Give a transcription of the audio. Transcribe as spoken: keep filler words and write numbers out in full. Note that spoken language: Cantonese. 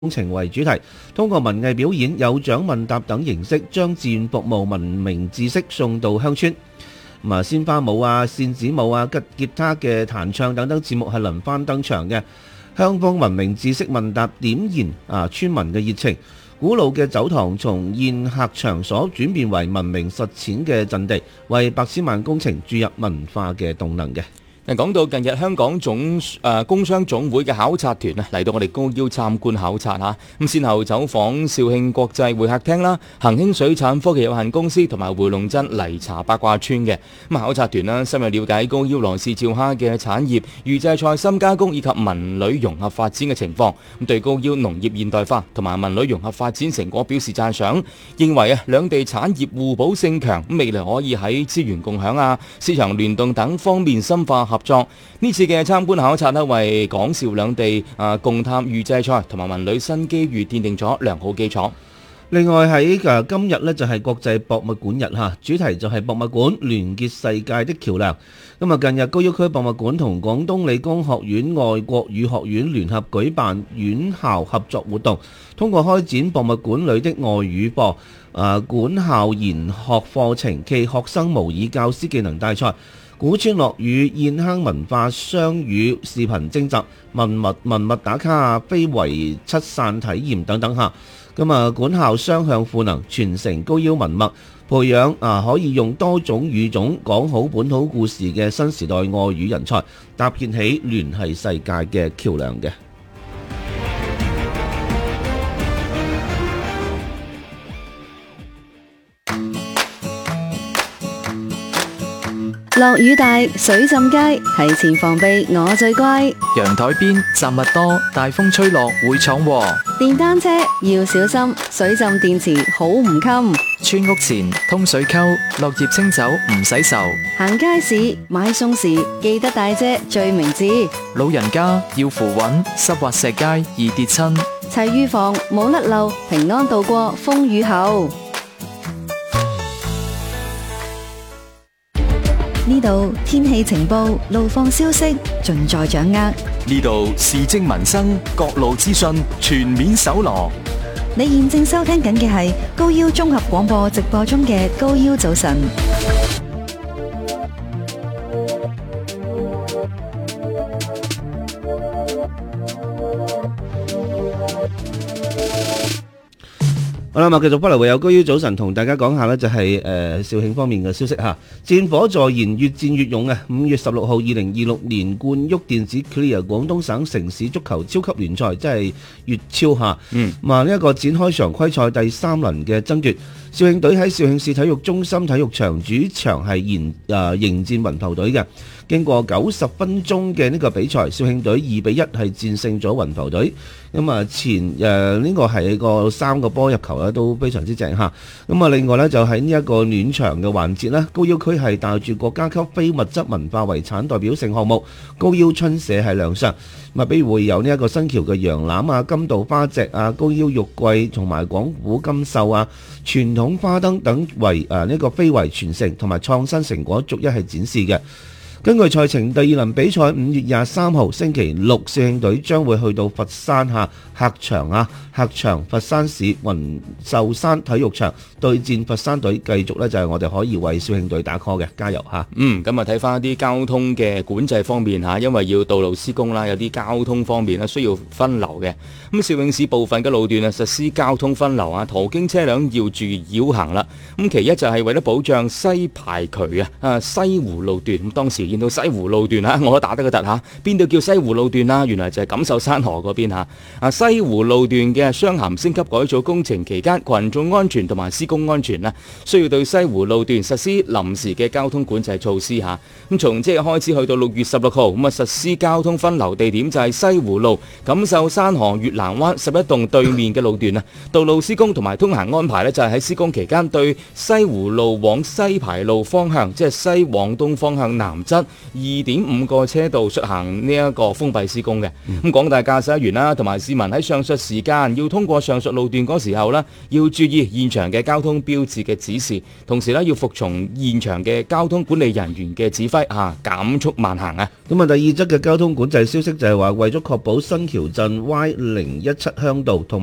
工程為主題，通過文藝表演、有獎問答等形式，將志願服務文明知識送到鄉村。咁啊，鮮花舞啊、扇子舞啊、吉吉他嘅彈唱等等節目係輪番登場嘅。鄉風文明知識問答點燃啊村民嘅熱情。古老嘅酒堂從宴客場所轉變為文明實踐嘅陣地，為百千萬工程注入文化嘅動能嘅。 講到近日香港總誒、呃、工商總會嘅考察團啊嚟到我哋高腰參觀考察嚇，咁先後走訪肇慶國際會客廳啦、恒興水產科技有限公司同埋回龍鎮泥茶八卦村嘅。咁考察團啦深入了解高腰羅氏照蝦嘅產業、預製菜深加工以及文旅融合發展嘅情況，咁對高腰農業現代化同埋文旅融合發展成果表示讚賞，認為啊兩地產業互補性強，未來可以喺資源共享啊、市場聯動等方面深化合作。呢次嘅參觀考察呢，為港肇兩地啊共探預製菜同埋文旅新機遇奠定咗良好基礎。 另外喺誒今日呢，就係國際博物館日嚇，主題就係博物館連結世界的橋梁。咁啊，近日高腰區博物館同廣東理工學院外國語學院聯合舉辦院校合作活動，通過開展博物館裏的外語課、誒館校研學課程暨學生模擬教師技能大賽、古村落語、燕坑文化雙語視頻徵集、文物文物打卡啊、非遺七散體驗等等下。咁啊，館校雙向賦能，傳承高腰文脈，培養啊可以用多種語種講好本土故事嘅新時代外語人才，搭建起聯繫世界嘅橋梁嘅。 落雨大，水浸街，提前防備我最乖。 陽台邊雜物多，大風吹落會闖禍。 電單車要小心，水浸電池好唔襟。 村屋前通水溝，落葉清走唔使愁。 行街市買餸時記得帶遮最明智。 老人家要扶穩，濕滑石階易跌親。 齊預防冇甩漏，平安度過風雨後。呢度天氣情報、路況消息盡在掌握。 呢度時政民生各路資訊全面搜羅。 你現正收聽緊嘅係高腰綜合廣播直播中嘅高腰早晨。 好啦，咁繼續不嚟會有高腰早晨同大家講下呢，就係誒肇慶方面嘅消息嚇。戰火助燃，越戰越勇啊！五月十六號，二零二六年冠旭電子 Clear 廣東省城市足球超級聯賽，即係粵超嚇。嗯，咁啊呢一個展開常規賽第三輪嘅爭奪。肇慶隊喺肇慶市體育中心體育場主場係迎誒迎戰雲浮隊嘅。經過九十分鐘嘅呢個比賽，肇慶隊二比一係戰勝咗雲浮隊。咁啊前誒呢個係個三個波入球咧都非常之正嚇。咁啊另外呢，就喺呢一個暖場嘅環節呢，高腰區係帶住國家級非物質文化遺產代表性項目高腰春社係亮相。咁啊，比如會有呢一個新橋嘅羊腩啊、金道花席啊、高腰玉桂同埋廣府金繡啊、傳統花燈等為誒呢個非遺傳承同埋創新成果逐一係展示嘅。根據賽程，第二輪比賽五月廿三號星期六，肇慶隊將會去到佛山下客場啊，客場佛山市雲壽山體育場對戰佛山隊，繼續呢就係我哋可以為肇慶隊打 call 嘅，加油嚇！ 嗯，咁啊睇翻啲交通嘅管制方面嚇，因為要道路施工啦，有啲交通方面咧需要分流嘅。咁肇慶市部分嘅路段啊實施交通分流啊，途經車輛要注意繞行啦。咁其一就係為咗保障西排渠啊，啊西湖路段，咁當時見到西湖路段嚇，我都打得個突嚇，邊度叫西湖路段啊？原來就係錦繡山河嗰邊嚇。啊西湖路段嘅雙涵升級改造工程期間，群眾安全同埋施工安全啊，需要對西湖路段實施臨時嘅交通管制措施嚇。咁從即日開始去到六月十六號，咁啊實施交通分流地點就係西湖路、錦繡山河、越南灣十一棟對面嘅路段啊。道路施工同埋通行安排呢，就係喺施工期間對西湖路往西排路方向，即係西往東方向南側二點五個車道實行呢一個封閉施工嘅。咁廣大駕駛員啦同埋市民喺上述時間要通過上述路段嗰時候呢，要注意現場嘅交通標誌嘅指示，同時呢要服從現場嘅交通管理人員嘅指揮啊，減速慢行啊。 咁啊，第二則嘅交通管制消息就係話，為咗確保新橋鎮 Y 零一七鄉道同